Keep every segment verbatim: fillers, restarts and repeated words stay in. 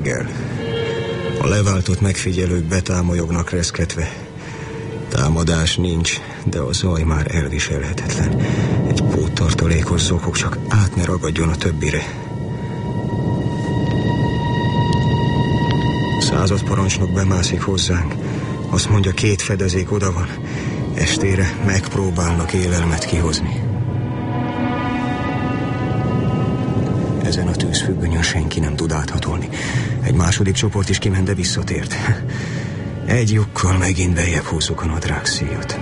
A leváltott megfigyelők betámolyognak reszketve. Támadás nincs, de a zaj már elviselhetetlen. Egy póttartalékos zokog csak át ne ragadjon a többire. Századparancsnok bemászik hozzánk. Azt mondja, két fedezék oda van. Estére megpróbálnak élelmet kihozni. Ezen a tűzfüggönyön senki nem tud áthatolni. Egy második csoport is kiment, de visszatért. Egy lyukkal megint beljebb húzzuk a nadrágszíjat.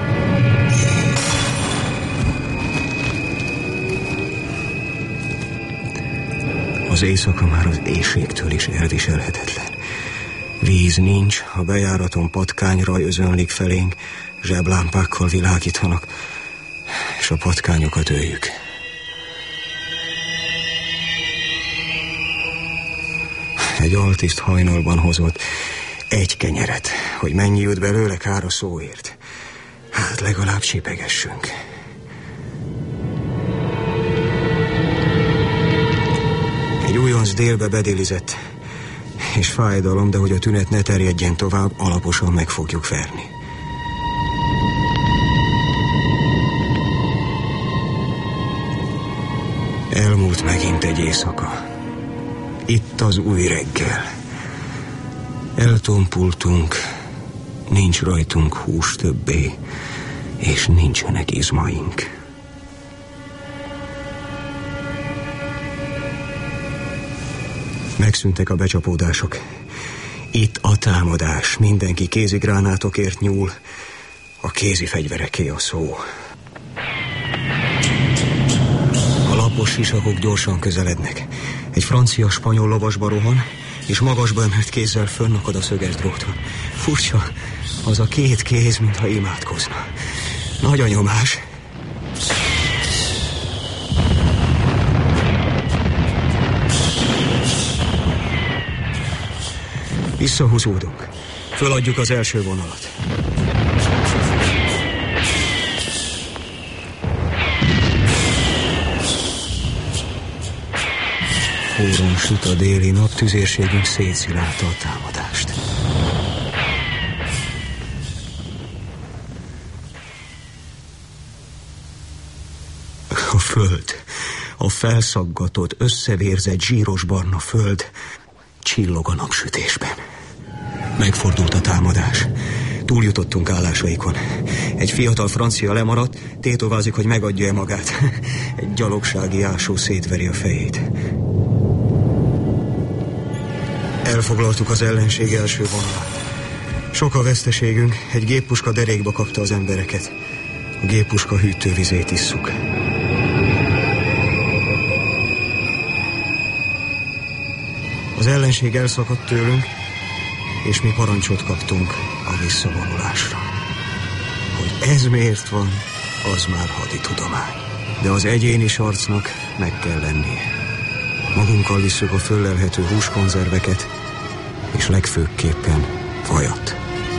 Az éjszaka már az éjségtől is elviselhetetlen. Víz nincs, a bejáraton patkányraj özönlik felénk, zseblámpákkal világítanak, és a patkányokat öljük. Egy altiszt hajnalban hozott egy kenyeret, hogy mennyi jut belőle, kár a szóért. Hát legalább csipegessünk. Egy újonc délbe bedélizett, és fájdalom, de hogy a tünet ne terjedjen tovább, alaposan meg fogjuk verni. Elmúlt megint egy éjszaka. Itt az új reggel. Eltompultunk, nincs rajtunk hús többé, és nincsenek izmaink. Megszűntek a becsapódások. Itt a támadás. Mindenki kézigránátokért nyúl. A kézi fegyvereké a szó. A lapos sisakok gyorsan közelednek. Egy francia-spanyol lovasba rohan, és magasba emelt kézzel fönnakad a szöges dróton. Furcsa, az a két kéz, mintha imádkozna. Nagy a nyomás. Visszahúzódunk. Föladjuk az első vonalat. Forron süt a déli nap, tüzérségünk szétszilálta a támadást. A föld, a felszaggatott, összevérzett, zsíros barna föld csillog a napsütésben. Megfordult a támadás. Túljutottunk állásaikon. Egy fiatal francia lemaradt, tétovázik, hogy megadja-e magát. Egy gyalogsági ásó szétveri a fejét. Elfoglaltuk az ellenség első vonalát. Sok a veszteségünk, egy géppuska derékba kapta az embereket. A géppuska hűtővizét isszuk. Az ellenség elszakadt tőlünk, és mi parancsot kaptunk a visszavonulásra. Hogy ez miért van, az már haditudomány. De az egyéni sarcnak meg kell lennie. Magunkkal visszük a föllelhető húskonzerveket, és legfőképpen vajat.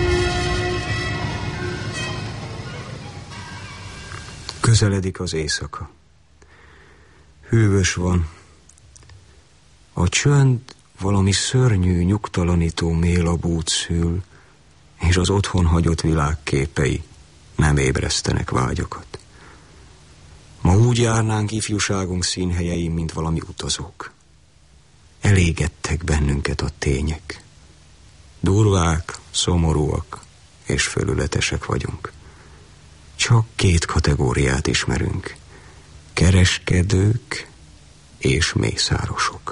Közeledik az éjszaka. Hűvös van. A csönd valami szörnyű, nyugtalanító mélabút szül, és az otthon hagyott világ képei nem ébresztenek vágyakat. Ma úgy járnánk ifjúságunk színhelyein, mint valami utazók. Elégettek bennünket a tények. Durvák, szomorúak és fölületesek vagyunk. Csak két kategóriát ismerünk. Kereskedők és mészárosok.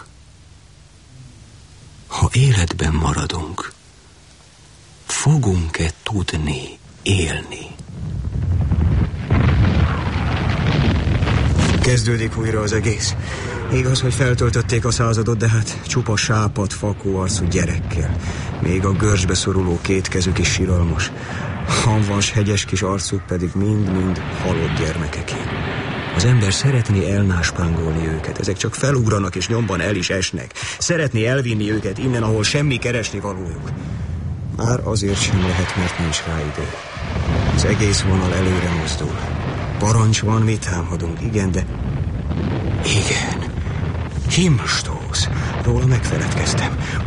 Ha életben maradunk, fogunk-e tudni élni? Kezdődik újra az egész. Igaz, hogy feltöltötték a századot, de hát csupa sápadt, fakó arcú gyerekkel. Még a görcsbe szoruló két kezük is siralmas. Hamvas, hegyes kis arcuk pedig mind-mind halott gyermekeké. Az ember szeretné elnáspángolni őket. Ezek csak felugranak és nyomban el is esnek. Szeretné elvinni őket innen, ahol semmi keresni valójuk. Már azért sem lehet, mert nincs rá idő. Az egész vonal előre mozdul. Parancs van, mi támadunk, igen, de... Igen, Himmelstoß. Max. Róla megfeledkeztem.